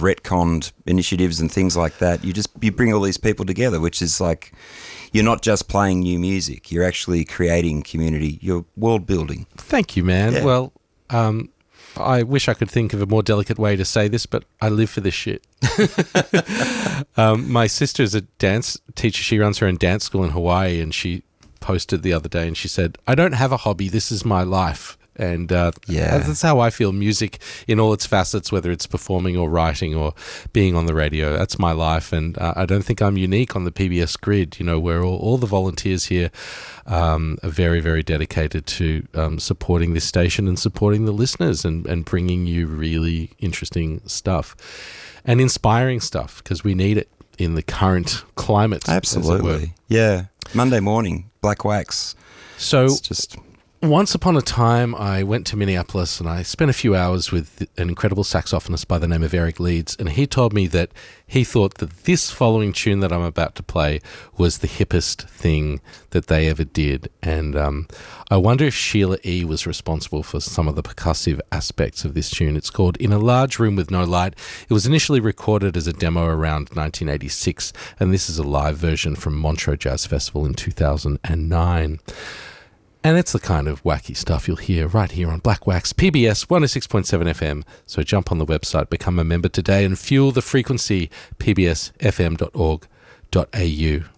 retconned initiatives and things like that. You bring all these people together, which is like you're not just playing new music. You're actually creating community. You're world building. Thank you, man. Yeah. Well, I wish I could think of a more delicate way to say this, but I live for this shit. My sister's a dance teacher. She runs her own dance school in Hawaii, and she posted the other day and she said, I don't have a hobby. This is my life. And that's how I feel music in all its facets, whether it's performing or writing or being on the radio. That's my life. And I don't think I'm unique on the PBS grid, you know, where all the volunteers here are very, very dedicated to supporting this station and supporting the listeners and bringing you really interesting stuff and inspiring stuff, because we need it in the current climate. Absolutely. Yeah. Monday morning, Black Wax. So it's just... Once upon a time, I went to Minneapolis and I spent a few hours with an incredible saxophonist by the name of Eric Leeds, and he told me that he thought that this following tune that I'm about to play was the hippest thing that they ever did. And I wonder if Sheila E. was responsible for some of the percussive aspects of this tune. It's called In a Large Room with No Light. It was initially recorded as a demo around 1986, and this is a live version from Montreux Jazz Festival in 2009. And it's the kind of wacky stuff you'll hear right here on Black Wax, PBS 106.7 FM. So jump on the website, become a member today, and fuel the frequency, pbsfm.org.au.